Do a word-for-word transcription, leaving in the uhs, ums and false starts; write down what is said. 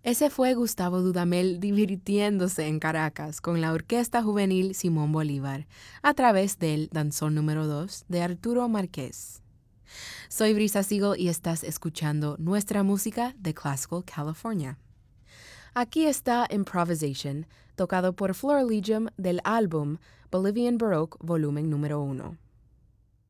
Ese fue Gustavo Dudamel divirtiéndose en Caracas con la Orquesta Juvenil Simón Bolívar a través del danzón número dos de Arturo Márquez. Soy Brisa Siegel y estás escuchando nuestra música de Classical California. Aquí está Improvisation, tocado por Florilegium del álbum Bolivian Baroque volumen número uno.